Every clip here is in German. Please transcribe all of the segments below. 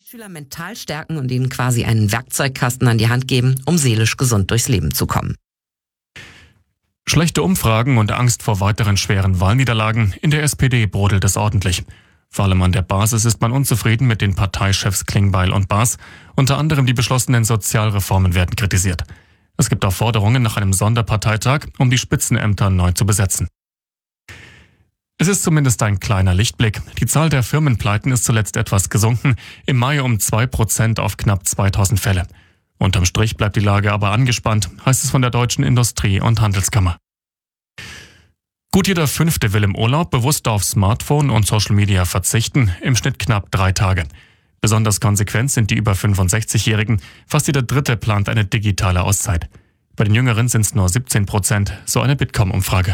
Schüler mental stärken und ihnen quasi einen Werkzeugkasten an die Hand geben, um seelisch gesund durchs Leben zu kommen. Schlechte Umfragen und Angst vor weiteren schweren Wahlniederlagen. In der SPD brodelt es ordentlich. Vor allem an der Basis ist man unzufrieden mit den Parteichefs Klingbeil und Baas. Unter anderem die beschlossenen Sozialreformen werden kritisiert. Es gibt auch Forderungen nach einem Sonderparteitag, um die Spitzenämter neu zu besetzen. Es ist zumindest ein kleiner Lichtblick. Die Zahl der Firmenpleiten ist zuletzt etwas gesunken, im Mai um 2% auf knapp 2000 Fälle. Unterm Strich bleibt die Lage aber angespannt, heißt es von der Deutschen Industrie- und Handelskammer. Gut jeder Fünfte will im Urlaub bewusst auf Smartphone und Social Media verzichten, im Schnitt knapp 3 Tage. Besonders konsequent sind die über 65-Jährigen, fast jeder Dritte plant eine digitale Auszeit. Bei den Jüngeren sind es nur 17%, so eine Bitkom-Umfrage.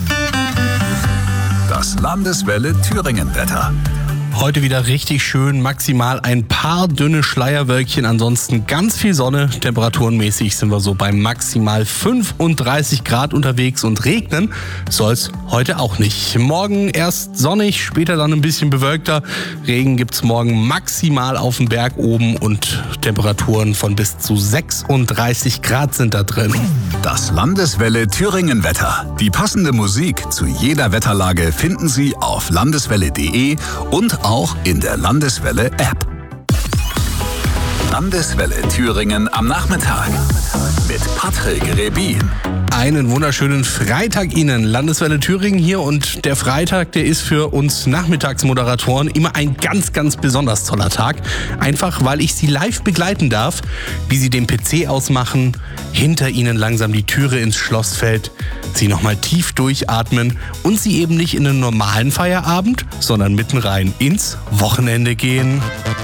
Das Landeswelle Thüringen-Wetter. Heute wieder richtig schön, maximal ein paar dünne Schleierwölkchen, ansonsten ganz viel Sonne. Temperaturenmäßig sind wir so bei maximal 35 Grad unterwegs und regnen soll es heute auch nicht. Morgen erst sonnig, später dann ein bisschen bewölkter. Regen gibt's morgen maximal auf dem Berg oben und Temperaturen von bis zu 36 Grad sind da drin. Das Landeswelle Thüringen-Wetter. Die passende Musik zu jeder Wetterlage finden Sie auf landeswelle.de und auch in der Landeswelle-App. Landeswelle Thüringen am Nachmittag mit Patrick Rebin. Einen wunderschönen Freitag Ihnen. Landeswelle Thüringen hier und der Freitag, der ist für uns Nachmittagsmoderatoren immer ein ganz, ganz besonders toller Tag. Einfach, weil ich Sie live begleiten darf, wie Sie den PC ausmachen, hinter Ihnen langsam die Türe ins Schloss fällt, Sie nochmal tief durchatmen und Sie eben nicht in einen normalen Feierabend, sondern mitten rein ins Wochenende gehen.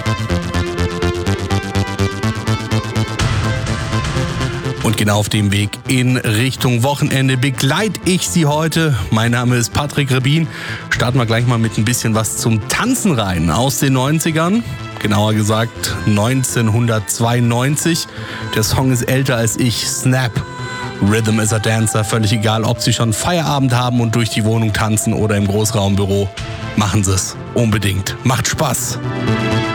Und genau auf dem Weg in Richtung Wochenende begleite ich Sie heute. Mein Name ist Patrick Rebin. Starten wir gleich mal mit ein bisschen was zum Tanzen rein aus den 90ern. Genauer gesagt 1992. Der Song ist älter als ich. Snap. Rhythm is a Dancer. Völlig egal, ob Sie schon Feierabend haben und durch die Wohnung tanzen oder im Großraumbüro. Machen Sie es. Unbedingt. Macht Spaß.